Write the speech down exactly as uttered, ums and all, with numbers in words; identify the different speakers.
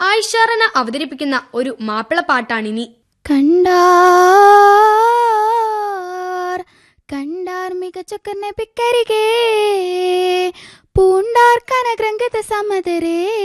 Speaker 1: ആയിഷാറന അവതരിപ്പിക്കുന്ന ഒരു മാപ്പിളപ്പാട്ടാണിനി.
Speaker 2: കണ്ടാർ കണ്ടാർ മികച്ചൊക്കെ പിക്കരികേ പൂണ്ടാർ കനഗ്രംഗത സമതരേ